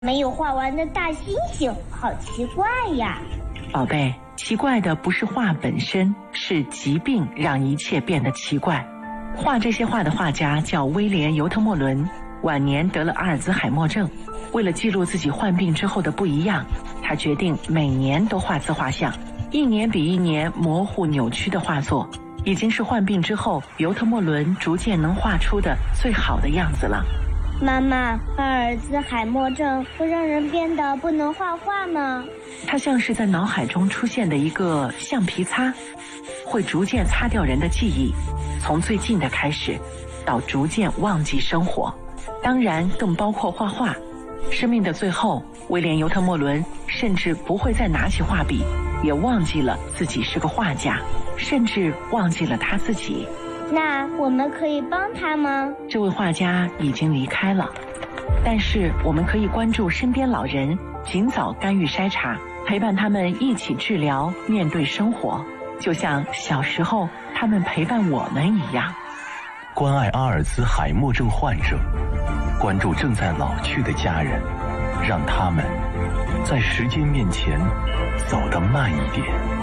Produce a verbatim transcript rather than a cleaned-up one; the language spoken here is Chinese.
没有画完的大猩猩，好奇怪呀！ 宝贝，奇怪的不是画本身，是疾病让一切变得奇怪。画这些画的画家叫威廉·尤特莫伦，晚年得了阿尔兹海默症。为了记录自己患病之后的不一样，他决定每年都画自画像，一年比一年模糊扭曲的画作，已经是患病之后尤特莫伦逐渐能画出的最好的样子了。 妈妈，阿尔兹海默症会让人变得不能画画吗？ 它像是在脑海中出现的一个橡皮擦，会逐渐擦掉人的记忆，从最近的开始，到逐渐忘记生活，当然更包括画画。生命的最后，威廉·尤特莫伦甚至不会再拿起画笔，也忘记了自己是个画家，甚至忘记了他自己。 那我们可以帮他吗？ 这位画家已经离开了，但是我们可以关注身边老人，尽早干预筛查，陪伴他们一起治疗，面对生活，就像小时候他们陪伴我们一样。 关爱阿尔兹海默症患者，关注正在老去的家人，让他们在时间面前走得慢一点。